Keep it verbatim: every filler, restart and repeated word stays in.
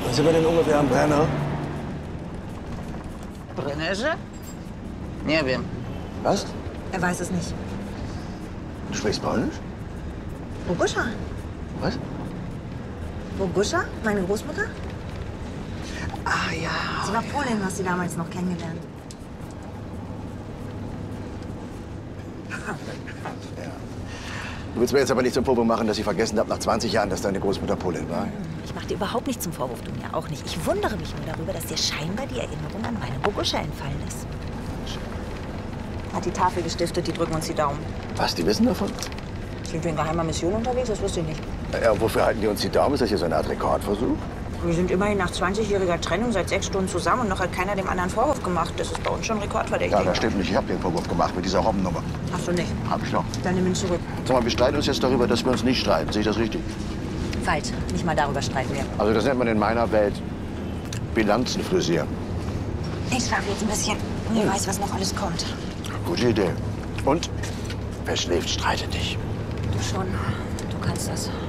Sind wir denn ungefähr am Brenner? Brennerze? Nie wiem. Was? Er weiß es nicht. Du sprichst Polnisch? Bogusza. Was? Bogusza? Meine Großmutter? Ah, ja. Sie war Polin, hast sie damals noch kennengelernt. Ja. Du willst mir jetzt aber nicht zum Vorwurf machen, dass ich vergessen habe, nach zwanzig Jahren, dass deine Großmutter Polin war. Ich mache dir überhaupt nicht zum Vorwurf, du mir auch nicht. Ich wundere mich nur darüber, dass dir scheinbar die Erinnerung an meine Bogusza entfallen ist. Hat die Tafel gestiftet, die drücken uns die Daumen. Was, die wissen davon? Sind wir in geheimer Mission unterwegs? Das wusste ich nicht. Ja, wofür halten die uns die Daumen? Ist das hier so eine Art Rekordversuch? Wir sind immerhin nach zwanzigjähriger Trennung seit sechs Stunden zusammen und noch hat keiner dem anderen Vorwurf gemacht. Das ist bei uns schon rekordverdächtig. Ja, das stimmt nicht. Ich habe den Vorwurf gemacht mit dieser Robbennummer. Hast du nicht? Hab ich noch. Dann nimm ihn zurück. Sag mal, wir streiten uns jetzt darüber, dass wir uns nicht streiten. Sehe ich das richtig? Falsch. Nicht mal darüber streiten wir. Also das nennt man in meiner Welt Bilanzen frisieren. Ich schlafe jetzt ein bisschen. Wer weiß, was noch alles kommt. Gute Idee. Und wer schläft, streitet nicht. Du schon. Du kannst das.